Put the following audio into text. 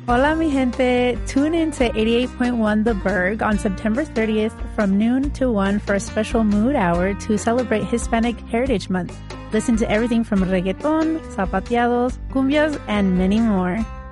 Hola, mi gente. Tune in to 88.1 The Berg on September 30th from noon to 1 for a special mood hour to celebrate Hispanic Heritage Month. Listen to everything from reggaeton, zapateados, cumbias, and many more.